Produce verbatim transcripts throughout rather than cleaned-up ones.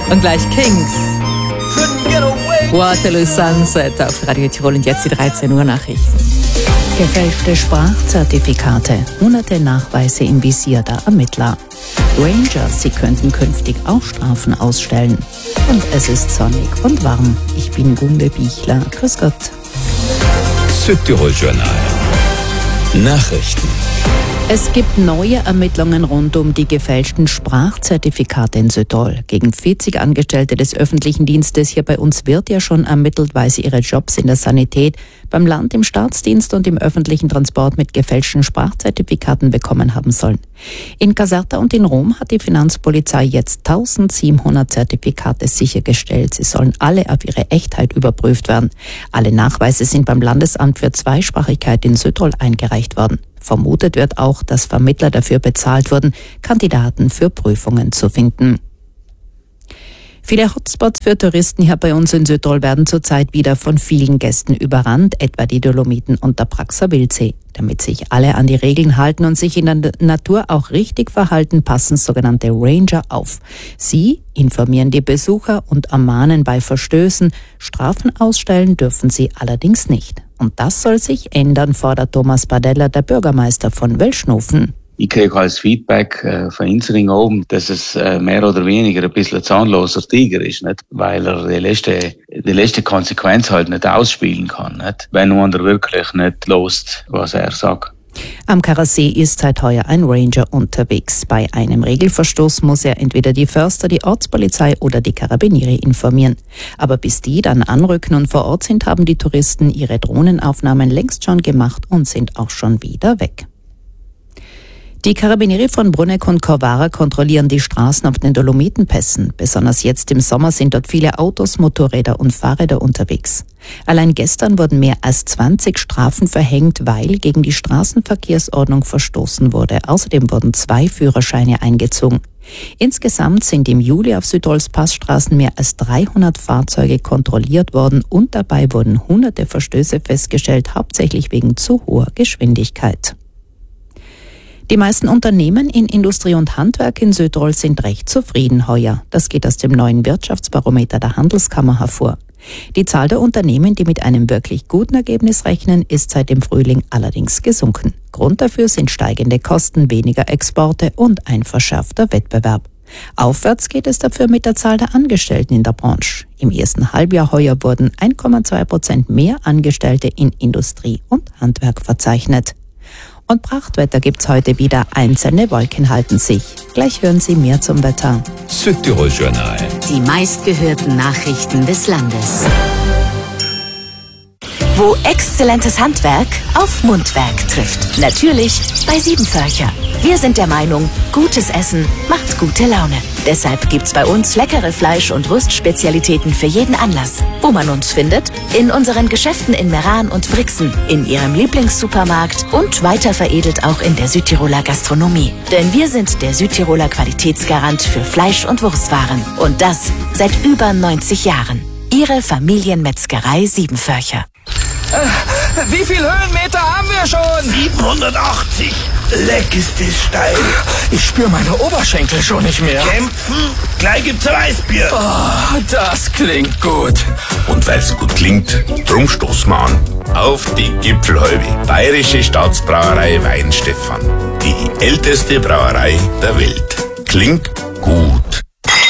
Und gleich Kings. Waterloo Sunset auf Radio Tirol und jetzt die dreizehn Uhr Nachrichten. Gefälschte Sprachzertifikate, hunderte Nachweise im Visier der Ermittler. Ranger, sie könnten künftig auch Strafen ausstellen. Und es ist sonnig und warm. Ich bin Gunde Bichler. Grüß Gott. Südtirol Journal. Nachrichten. Es gibt neue Ermittlungen rund um die gefälschten Sprachzertifikate in Südtirol. Gegen vierzig Angestellte des öffentlichen Dienstes hier bei uns wird ja schon ermittelt, weil sie ihre Jobs in der Sanität, beim Land, im Staatsdienst und im öffentlichen Transport mit gefälschten Sprachzertifikaten bekommen haben sollen. In Caserta und in Rom hat die Finanzpolizei jetzt eintausendsiebenhundert Zertifikate sichergestellt. Sie sollen alle auf ihre Echtheit überprüft werden. Alle Nachweise sind beim Landesamt für Zweisprachigkeit in Südtirol eingereicht worden. Vermutet wird auch, dass Vermittler dafür bezahlt wurden, Kandidaten für Prüfungen zu finden. Viele Hotspots für Touristen hier bei uns in Südtirol werden zurzeit wieder von vielen Gästen überrannt, etwa die Dolomiten und der Praxer Wildsee. Damit sich alle an die Regeln halten und sich in der Natur auch richtig verhalten, passen sogenannte Ranger auf. Sie informieren die Besucher und ermahnen bei Verstößen. Strafen ausstellen dürfen sie allerdings nicht. Und das soll sich ändern, fordert Thomas Badella, der Bürgermeister von Welschnofen. Ich kriege als Feedback äh, von Insring oben, dass es äh, mehr oder weniger ein bisschen ein zahnloser Tiger ist, nicht? Weil er die letzte, die letzte Konsequenz halt nicht ausspielen kann, nicht? Wenn man wirklich nicht lost, was er sagt. Am Karasee ist seit heuer ein Ranger unterwegs. Bei einem Regelverstoß muss er entweder die Förster, die Ortspolizei oder die Karabiniere informieren. Aber bis die dann anrücken und vor Ort sind, haben die Touristen ihre Drohnenaufnahmen längst schon gemacht und sind auch schon wieder weg. Die Karabiniere von Bruneck und Corvara kontrollieren die Straßen auf den Dolomitenpässen. Besonders jetzt im Sommer sind dort viele Autos, Motorräder und Fahrräder unterwegs. Allein gestern wurden mehr als zwanzig Strafen verhängt, weil gegen die Straßenverkehrsordnung verstoßen wurde. Außerdem wurden zwei Führerscheine eingezogen. Insgesamt sind im Juli auf Südtirols Passstraßen mehr als dreihundert Fahrzeuge kontrolliert worden und dabei wurden hunderte Verstöße festgestellt, hauptsächlich wegen zu hoher Geschwindigkeit. Die meisten Unternehmen in Industrie und Handwerk in Südtirol sind recht zufrieden heuer. Das geht aus dem neuen Wirtschaftsbarometer der Handelskammer hervor. Die Zahl der Unternehmen, die mit einem wirklich guten Ergebnis rechnen, ist seit dem Frühling allerdings gesunken. Grund dafür sind steigende Kosten, weniger Exporte und ein verschärfter Wettbewerb. Aufwärts geht es dafür mit der Zahl der Angestellten in der Branche. Im ersten Halbjahr heuer wurden eins Komma zwei Prozent mehr Angestellte in Industrie und Handwerk verzeichnet. Und Prachtwetter gibt's heute wieder. Einzelne Wolken halten sich. Gleich hören Sie mehr zum Wetter. Südtirol Journal. Die meistgehörten Nachrichten des Landes. Wo exzellentes Handwerk auf Mundwerk trifft. Natürlich bei Siebenvölcher. Wir sind der Meinung, gutes Essen macht gute Laune. Deshalb gibt's bei uns leckere Fleisch- und Wurstspezialitäten für jeden Anlass. Wo man uns findet? In unseren Geschäften in Meran und Brixen, in Ihrem Lieblingssupermarkt und weiter veredelt auch in der Südtiroler Gastronomie. Denn wir sind der Südtiroler Qualitätsgarant für Fleisch- und Wurstwaren. Und das seit über neunzig Jahren. Ihre Familienmetzgerei Siebenvölcher. Äh, wie viel Höhenmeter haben wir schon? siebenhundertachtzig. Leck ist das steil. Ich spüre meine Oberschenkel schon nicht mehr. Kämpfen? Gleich gibt's ein Weißbier. Oh, das klingt gut. Und weil's gut klingt, drum stoßen wir an. Auf die Gipfelhalbe. Bayerische Staatsbrauerei Weinstefan. Die älteste Brauerei der Welt. Klingt gut.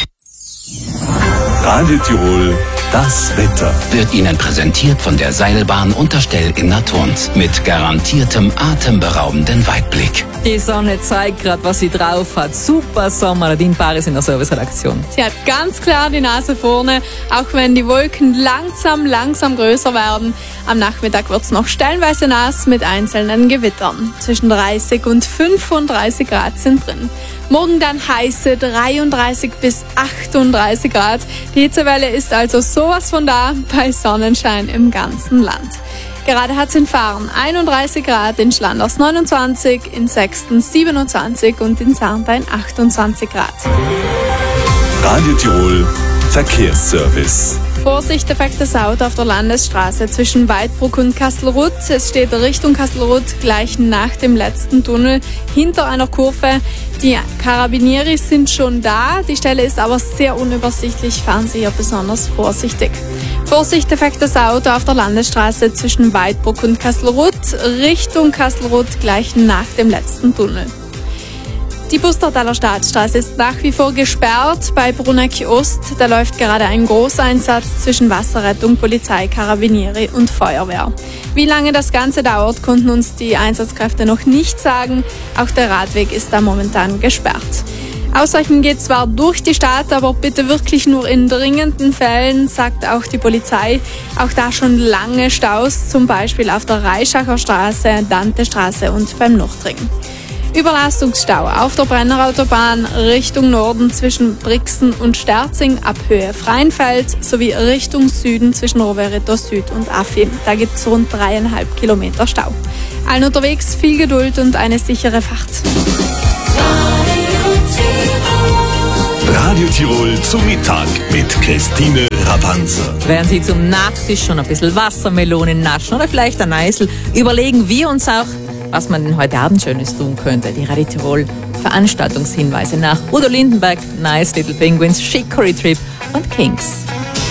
Radio Tirol, das Wetter. Wird Ihnen präsentiert von der Seilbahn Unterstell in Naturns mit garantiertem atemberaubenden Weitblick. Die Sonne zeigt gerade, was sie drauf hat. Super Sommer. Nadine Paris in der Serviceredaktion. Sie hat ganz klar die Nase vorne, auch wenn die Wolken langsam, langsam größer werden. Am Nachmittag wird es noch stellenweise nass mit einzelnen Gewittern. Zwischen dreißig und fünfunddreißig Grad sind drin. Morgen dann heiße dreiunddreißig bis achtunddreißig Grad. Die Hitzewelle ist also sowas von da bei Sonnenschein im ganzen Land. Gerade hat es in Fahren einunddreißig Grad, in Schlanders neunundzwanzig, in Sexten siebenundzwanzig und in Sarntein achtundzwanzig Grad. Radio Tirol Verkehrsservice. Vorsicht, defektes Auto auf der Landesstraße zwischen Weidbruck und Kastelruth. Es steht Richtung Kastelruth gleich nach dem letzten Tunnel hinter einer Kurve. Die Carabinieri sind schon da, die Stelle ist aber sehr unübersichtlich, fahren Sie hier besonders vorsichtig. Vorsicht, defektes Auto auf der Landesstraße zwischen Weidbruck und Kastelruth, Richtung Kastelruth gleich nach dem letzten Tunnel. Die Pustertaler Staatsstraße ist nach wie vor gesperrt bei Brunegg Ost. Da läuft gerade ein Großeinsatz zwischen Wasserrettung, Polizei, Carabinieri und Feuerwehr. Wie lange das Ganze dauert, konnten uns die Einsatzkräfte noch nicht sagen. Auch der Radweg ist da momentan gesperrt. Ausweichen geht zwar durch die Stadt, aber bitte wirklich nur in dringenden Fällen, sagt auch die Polizei. Auch da schon lange Staus, zum Beispiel auf der Reischacher Straße, Dantestraße und beim Nordring. Überlastungsstau auf der Brennerautobahn Richtung Norden zwischen Brixen und Sterzing ab Höhe Freienfeld sowie Richtung Süden zwischen Rovereto Süd und Affi. Da gibt es rund dreieinhalb Kilometer Stau. Allen unterwegs viel Geduld und eine sichere Fahrt. Radio Tirol zum Mittag mit Christine Rapanzer. Während Sie zum Nachtisch schon ein bisschen Wassermelonen naschen oder vielleicht ein Eisel, überlegen wir uns auch, was man denn heute Abend Schönes tun könnte. Die Radio Tirol Veranstaltungshinweise nach Udo Lindenberg, Nice Little Penguins, Chicory Trip und Kings.